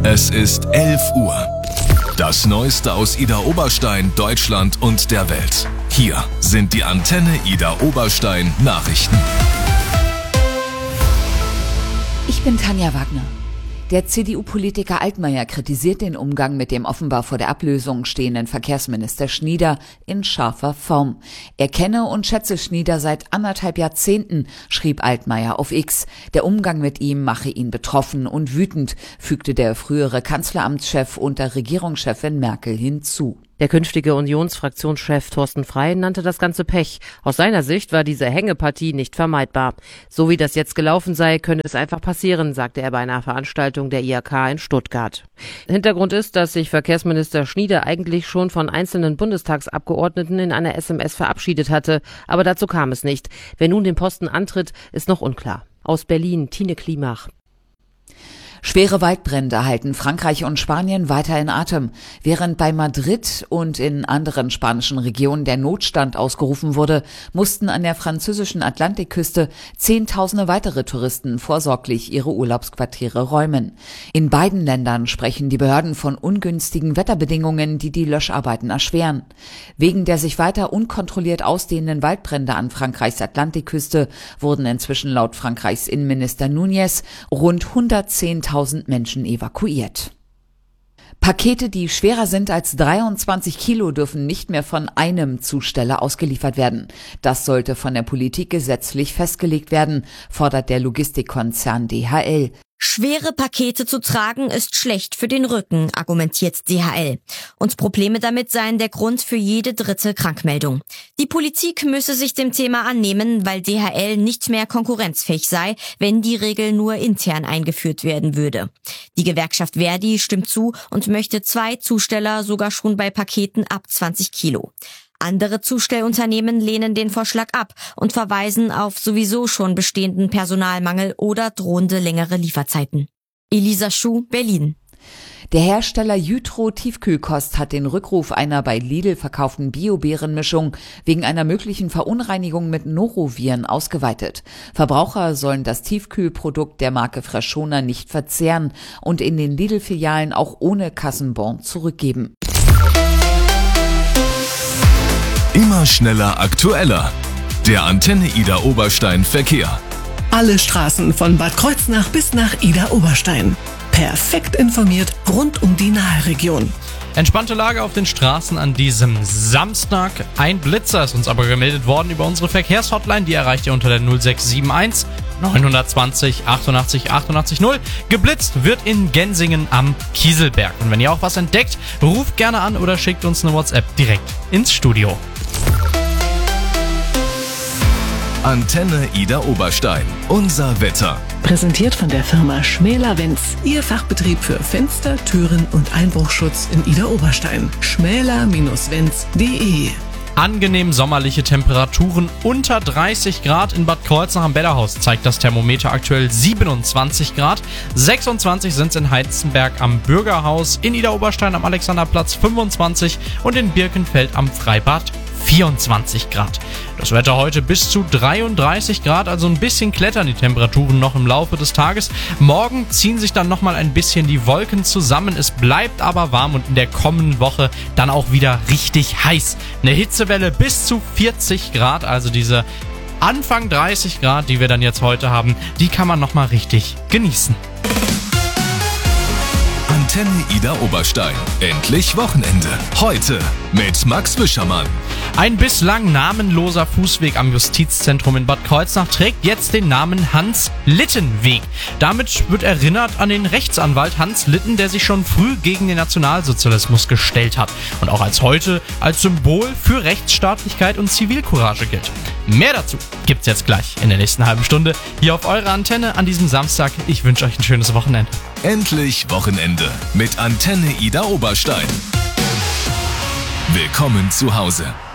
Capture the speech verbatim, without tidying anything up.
Es ist elf Uhr. Das Neueste aus Idar Oberstein, Deutschland und der Welt. Hier sind die Antenne Idar Oberstein Nachrichten. Ich bin Tanja Wagner. Der C D U-Politiker Altmaier kritisiert den Umgang mit dem offenbar vor der Ablösung stehenden Verkehrsminister Schnieder in scharfer Form. Er kenne und schätze Schnieder seit anderthalb Jahrzehnten, schrieb Altmaier auf X. Der Umgang mit ihm mache ihn betroffen und wütend, fügte der frühere Kanzleramtschef unter Regierungschefin Merkel hinzu. Der künftige Unionsfraktionschef Thorsten Frey nannte das Ganze Pech. Aus seiner Sicht war diese Hängepartie nicht vermeidbar. So wie das jetzt gelaufen sei, könne es einfach passieren, sagte er bei einer Veranstaltung der I H K in Stuttgart. Hintergrund ist, dass sich Verkehrsminister Schnieder eigentlich schon von einzelnen Bundestagsabgeordneten in einer S M S verabschiedet hatte. Aber dazu kam es nicht. Wer nun den Posten antritt, ist noch unklar. Aus Berlin, Tine Klimach. Schwere Waldbrände halten Frankreich und Spanien weiter in Atem. Während bei Madrid und in anderen spanischen Regionen der Notstand ausgerufen wurde, mussten an der französischen Atlantikküste Zehntausende weitere Touristen vorsorglich ihre Urlaubsquartiere räumen. In beiden Ländern sprechen die Behörden von ungünstigen Wetterbedingungen, die die Löscharbeiten erschweren. Wegen der sich weiter unkontrolliert ausdehnenden Waldbrände an Frankreichs Atlantikküste wurden inzwischen laut Frankreichs Innenminister Núñez rund hundertzehntausend Menschen evakuiert. Pakete, die schwerer sind als dreiundzwanzig Kilo, dürfen nicht mehr von einem Zusteller ausgeliefert werden. Das sollte von der Politik gesetzlich festgelegt werden, fordert der Logistikkonzern D H L. Schwere Pakete zu tragen ist schlecht für den Rücken, argumentiert D H L. Und Probleme damit seien der Grund für jede dritte Krankmeldung. Die Politik müsse sich dem Thema annehmen, weil D H L nicht mehr konkurrenzfähig sei, wenn die Regel nur intern eingeführt werden würde. Die Gewerkschaft Verdi stimmt zu und möchte zwei Zusteller sogar schon bei Paketen ab zwanzig Kilo. Andere Zustellunternehmen lehnen den Vorschlag ab und verweisen auf sowieso schon bestehenden Personalmangel oder drohende längere Lieferzeiten. Elisa Schuh, Berlin. Der Hersteller Jytro Tiefkühlkost hat den Rückruf einer bei Lidl verkauften Bio-Beerenmischung wegen einer möglichen Verunreinigung mit Noroviren ausgeweitet. Verbraucher sollen das Tiefkühlprodukt der Marke Freshona nicht verzehren und in den Lidl-Filialen auch ohne Kassenbon zurückgeben. Immer schneller, aktueller. Der Antenne Idar Oberstein Verkehr. Alle Straßen von Bad Kreuznach bis nach Idar Oberstein. Perfekt informiert rund um die Nahregion. Entspannte Lage auf den Straßen an diesem Samstag. Ein Blitzer ist uns aber gemeldet worden über unsere Verkehrshotline. Die erreicht ihr unter der null sechs sieben eins neun zwei null achtundachtzig achtundachtzig null. Geblitzt wird in Gensingen am Kieselberg. Und wenn ihr auch was entdeckt, ruft gerne an oder schickt uns eine WhatsApp direkt ins Studio. Antenne Idar Oberstein. Unser Wetter. Präsentiert von der Firma Schmäler-Wenz. Ihr Fachbetrieb für Fenster, Türen und Einbruchschutz in Idar Oberstein. schmäler Bindestrich wenz Punkt de. Angenehm sommerliche Temperaturen unter dreißig Grad in Bad Kreuznach am Bäderhaus zeigt das Thermometer aktuell siebenundzwanzig Grad. sechsundzwanzig sind es in Heizenberg am Bürgerhaus, in Idar Oberstein am Alexanderplatz fünfundzwanzig und in Birkenfeld am Freibad vierundzwanzig Grad. Das Wetter heute bis zu dreiunddreißig Grad, also ein bisschen klettern die Temperaturen noch im Laufe des Tages. Morgen ziehen sich dann nochmal ein bisschen die Wolken zusammen. Es bleibt aber warm und in der kommenden Woche dann auch wieder richtig heiß. Eine Hitzewelle bis zu vierzig Grad, also diese Anfang dreißig Grad, die wir dann jetzt heute haben, die kann man nochmal richtig genießen. Antenne Idar Oberstein. Endlich Wochenende. Heute mit Max Wischermann. Ein bislang namenloser Fußweg am Justizzentrum in Bad Kreuznach trägt jetzt den Namen Hans-Litten-Weg. Damit wird erinnert an den Rechtsanwalt Hans Litten, der sich schon früh gegen den Nationalsozialismus gestellt hat und auch als heute als Symbol für Rechtsstaatlichkeit und Zivilcourage gilt. Mehr dazu gibt's jetzt gleich in der nächsten halben Stunde hier auf eurer Antenne an diesem Samstag. Ich wünsche euch ein schönes Wochenende. Endlich Wochenende mit Antenne Idar Oberstein. Willkommen zu Hause.